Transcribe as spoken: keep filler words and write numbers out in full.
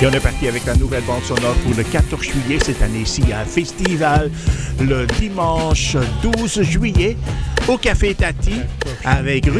Et on est parti avec la nouvelle bande sonore pour le quatorze juillet cette année-ci, un festival le dimanche douze juillet au Café Tati avec Rudy